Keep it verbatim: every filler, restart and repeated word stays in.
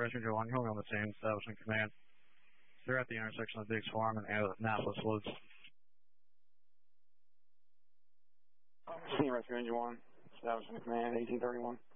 Rescue one, you're on the scene, establishing command. They're at the intersection of Diggs Farm and Annapolis Woods. Senior Rescue Engine one, establishing command, eighteen thirty-one.